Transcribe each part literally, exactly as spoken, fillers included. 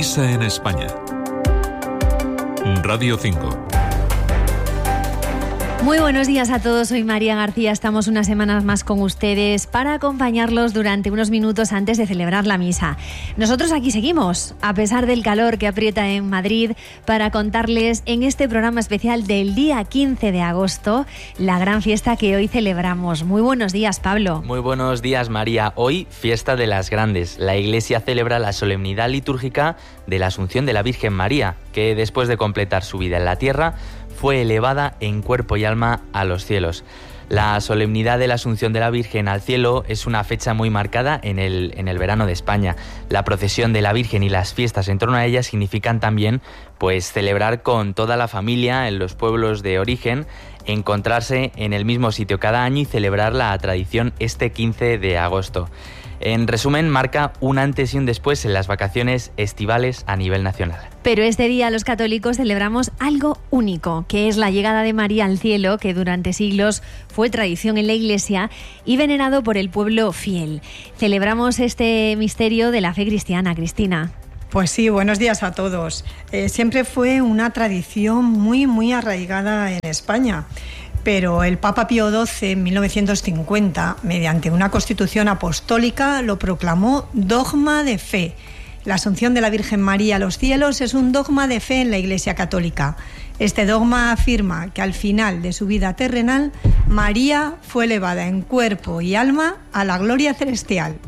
Misa en España. Radio cinco. Muy buenos días a todos, soy María García, estamos unas semanas más con ustedes para acompañarlos durante unos minutos antes de celebrar la misa. Nosotros aquí seguimos, a pesar del calor que aprieta en Madrid, para contarles en este programa especial del día quince de agosto, la gran fiesta que hoy celebramos. Muy buenos días, Pablo. Muy buenos días, María. Hoy, fiesta de las grandes. La Iglesia celebra la solemnidad litúrgica de la Asunción de la Virgen María, que después de completar su vida en la tierra, fue elevada en cuerpo y alma a los cielos. La solemnidad de la Asunción de la Virgen al cielo es una fecha muy marcada en el, en el verano de España. La procesión de la Virgen y las fiestas en torno a ella significan también pues, celebrar con toda la familia en los pueblos de origen, encontrarse en el mismo sitio cada año y celebrar la tradición este quince de agosto. En resumen, marca un antes y un después en las vacaciones estivales a nivel nacional. Pero este día los católicos celebramos algo único, que es la llegada de María al cielo, que durante siglos fue tradición en la Iglesia y venerado por el pueblo fiel. Celebramos este misterio de la fe cristiana, Cristina. Pues sí, buenos días a todos. Eh, siempre fue una tradición muy, muy arraigada en España. Pero el Papa Pío doce, en mil novecientos cincuenta, mediante una constitución apostólica, lo proclamó dogma de fe. La Asunción de la Virgen María a los cielos es un dogma de fe en la Iglesia Católica. Este dogma afirma que al final de su vida terrenal, María fue elevada en cuerpo y alma a la gloria celestial.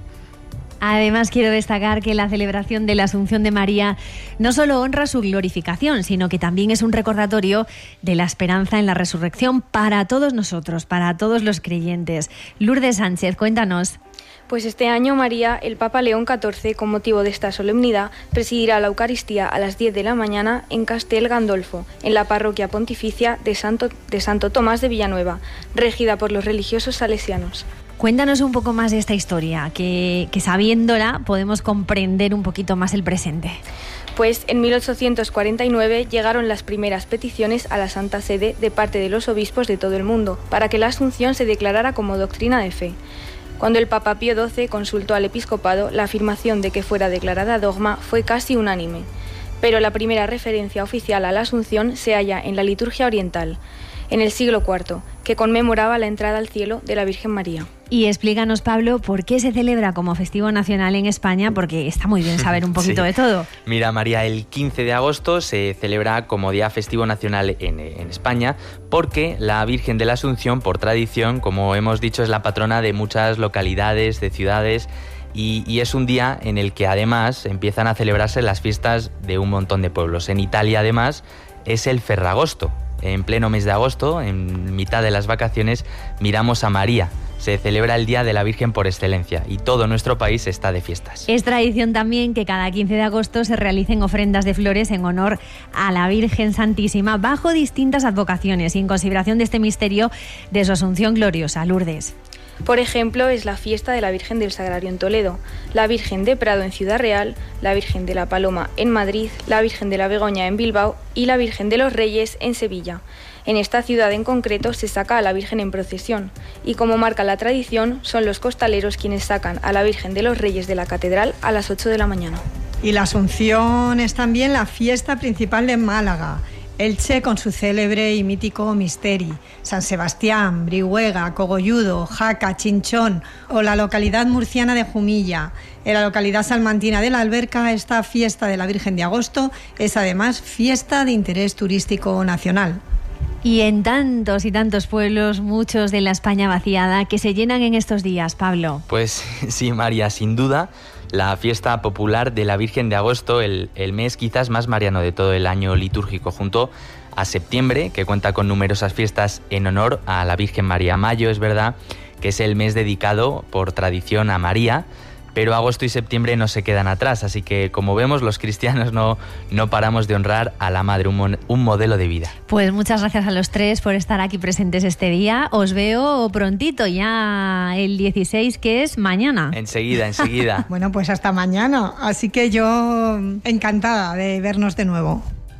Además, quiero destacar que la celebración de la Asunción de María no solo honra su glorificación, sino que también es un recordatorio de la esperanza en la resurrección para todos nosotros, para todos los creyentes. Lourdes Sánchez, cuéntanos. Pues este año, María, el Papa León catorce, con motivo de esta solemnidad, presidirá la Eucaristía a las diez de la mañana en Castel Gandolfo, en la parroquia pontificia de Santo, de Santo Tomás de Villanueva, regida por los religiosos salesianos. Cuéntanos un poco más de esta historia, que, que sabiéndola podemos comprender un poquito más el presente. Pues en mil ochocientos cuarenta y nueve llegaron las primeras peticiones a la Santa Sede de parte de los obispos de todo el mundo, para que la Asunción se declarara como doctrina de fe. Cuando el Papa Pío doce consultó al episcopado, la afirmación de que fuera declarada dogma fue casi unánime. Pero la primera referencia oficial a la Asunción se halla en la liturgia oriental, en el siglo cuarto, que conmemoraba la entrada al cielo de la Virgen María. Y explícanos, Pablo, ¿por qué se celebra como festivo nacional en España? Porque está muy bien saber un poquito sí. de todo. Mira, María, el quince de agosto se celebra como día festivo nacional en, en España porque la Virgen de la Asunción, por tradición, como hemos dicho, es la patrona de muchas localidades, de ciudades, y, y es un día en el que además empiezan a celebrarse las fiestas de un montón de pueblos. En Italia, además, es el Ferragosto. En pleno mes de agosto, en mitad de las vacaciones, miramos a María. Se celebra el Día de la Virgen por excelencia y todo nuestro país está de fiestas. Es tradición también que cada quince de agosto se realicen ofrendas de flores en honor a la Virgen Santísima bajo distintas advocaciones y en consideración de este misterio de su Asunción gloriosa. Lourdes. Por ejemplo, es la fiesta de la Virgen del Sagrario en Toledo, la Virgen de Prado en Ciudad Real, la Virgen de la Paloma en Madrid, la Virgen de la Begoña en Bilbao y la Virgen de los Reyes en Sevilla. En esta ciudad en concreto se saca a la Virgen en procesión y, como marca la tradición, son los costaleros quienes sacan a la Virgen de los Reyes de la Catedral a las ocho de la mañana. Y la Asunción es también la fiesta principal de Málaga. Elche con su célebre y mítico Misteri, San Sebastián, Brihuega, Cogolludo, Jaca, Chinchón o la localidad murciana de Jumilla. En la localidad salmantina de la Alberca, esta fiesta de la Virgen de Agosto es además fiesta de interés turístico nacional. Y en tantos y tantos pueblos, muchos de la España vaciada, que se llenan en estos días, Pablo. Pues sí, María, sin duda, la fiesta popular de la Virgen de Agosto, el, el mes quizás más mariano de todo el año litúrgico, junto a septiembre, que cuenta con numerosas fiestas en honor a la Virgen María. Mayo, es verdad, que es el mes dedicado por tradición a María, pero agosto y septiembre no se quedan atrás, así que como vemos los cristianos no, no paramos de honrar a la Madre, un, mon, un modelo de vida. Pues muchas gracias a los tres por estar aquí presentes este día. Os veo prontito, ya el dieciséis, que es mañana. Enseguida, enseguida. Bueno, pues hasta mañana, así que yo encantada de vernos de nuevo.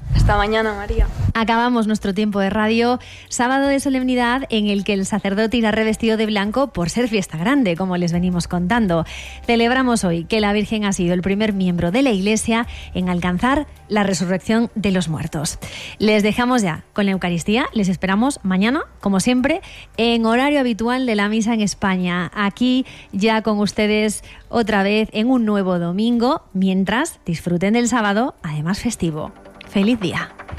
Hasta mañana, María. Acabamos nuestro tiempo de radio, sábado de solemnidad en el que el sacerdote irá revestido de blanco por ser fiesta grande, como les venimos contando. Celebramos hoy que la Virgen ha sido el primer miembro de la Iglesia en alcanzar la resurrección de los muertos. Les dejamos ya con la Eucaristía, les esperamos mañana, como siempre, en horario habitual de la misa en España. Aquí ya con ustedes otra vez en un nuevo domingo, mientras disfruten del sábado, además festivo. ¡Feliz día!